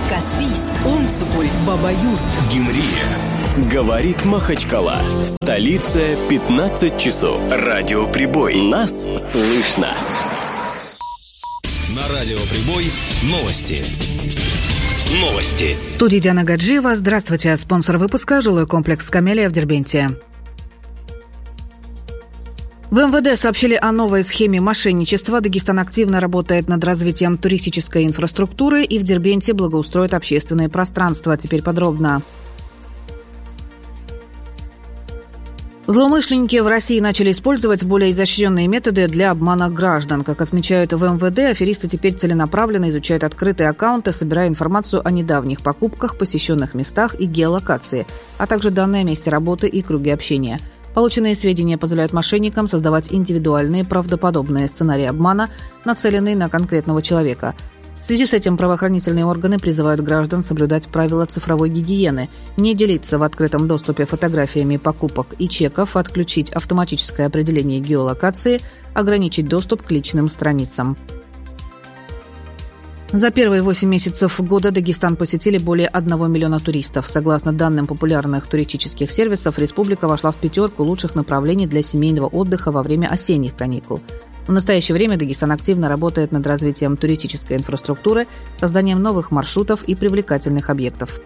Каспийск, Онцополь, Баба-Юрт, Гюмри. Говорит Махачкала. В столице 15 часов. Радиоприбой. Нас слышно. На Радиоприбой новости. В студии Диана Гаджиева. Здравствуйте. Спонсор выпуска – жилой комплекс «Камелия» в Дербенте. В МВД сообщили о новой схеме мошенничества. Дагестан активно работает над развитием туристической инфраструктуры и в Дербенте благоустроит общественные пространства. Теперь подробно. Злоумышленники в России начали использовать более изощренные методы для обмана граждан. Как отмечают в МВД, аферисты теперь целенаправленно изучают открытые аккаунты, собирая информацию о недавних покупках, посещенных местах и геолокации, а также данные о месте работы и круге общения. Полученные сведения позволяют мошенникам создавать индивидуальные правдоподобные сценарии обмана, нацеленные на конкретного человека. В связи с этим правоохранительные органы призывают граждан соблюдать правила цифровой гигиены, не делиться в открытом доступе фотографиями покупок и чеков, отключить автоматическое определение геолокации, ограничить доступ к личным страницам. За первые 8 месяцев года Дагестан посетили более 1 миллиона туристов. Согласно данным популярных туристических сервисов, республика вошла в 5 лучших направлений для семейного отдыха во время осенних каникул. В настоящее время Дагестан активно работает над развитием туристической инфраструктуры, созданием новых маршрутов и привлекательных объектов.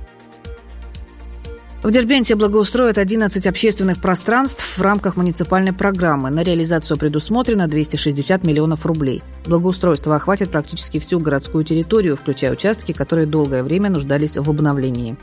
В Дербенте благоустроят 11 общественных пространств в рамках муниципальной программы. На реализацию предусмотрено 260 миллионов рублей. Благоустройство охватит практически всю городскую территорию, включая участки, которые долгое время нуждались в обновлении.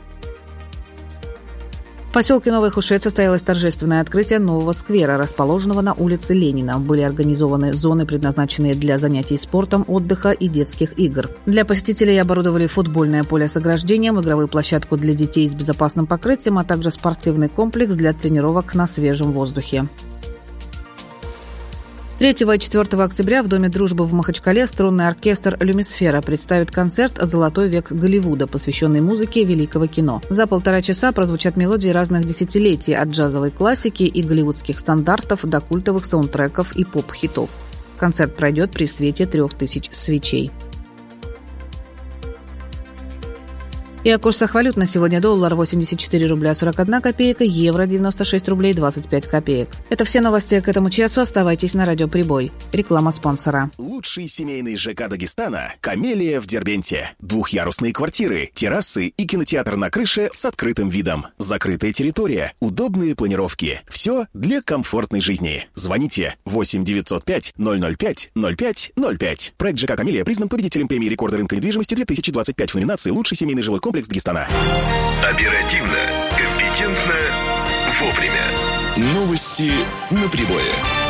В поселке Новый Хушет состоялось торжественное открытие нового сквера, расположенного на улице Ленина. Были организованы зоны, предназначенные для занятий спортом, отдыха и детских игр. Для посетителей оборудовали футбольное поле с ограждением, игровую площадку для детей с безопасным покрытием, а также спортивный комплекс для тренировок на свежем воздухе. 3 и 4 октября в Доме дружбы в Махачкале струнный оркестр «Люмисфера» представит концерт «Золотой век Голливуда», посвященный музыке великого кино. За 1,5 часа прозвучат мелодии разных десятилетий, от джазовой классики и голливудских стандартов до культовых саундтреков и поп-хитов. Концерт пройдет при свете 3000 свечей. И о курсах валют на сегодня: доллар 84 рубля 41 копейка, евро 96 рублей 25 копеек. Это все новости к этому часу. Оставайтесь на Радиоприбой. Реклама спонсора. Лучший семейный ЖК Дагестана – «Камелия» в Дербенте. Двухъярусные квартиры, террасы и кинотеатр на крыше с открытым видом. Закрытая территория, удобные планировки. Все для комфортной жизни. Звоните 8 905 005 05 05. Проект ЖК «Камелия» признан победителем премии рекорда рынка недвижимости 2025 в номинации «Лучший семейный жилой комплекс Дагестана». Оперативно, компетентно, вовремя. Новости на прибое.